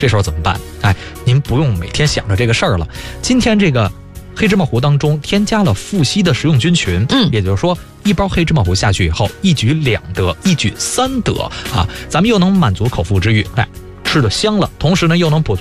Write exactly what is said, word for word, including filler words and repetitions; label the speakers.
Speaker 1: 这时候怎么办？哎，您不用每天想着这个事儿了。今天这个黑芝麻糊当中添加了富硒的食用菌群，
Speaker 2: 嗯，
Speaker 1: 也就是说，一包黑芝麻糊下去以后，一举两得，一举三得啊！咱们又能满足口腹之欲，哎，吃的香了，同时呢又能补充